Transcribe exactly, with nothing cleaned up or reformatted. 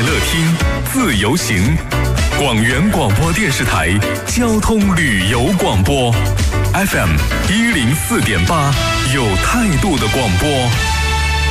乐听，自由行。广元广播电视台交通旅游广播 ，F M 一零四点八，有态度的广播。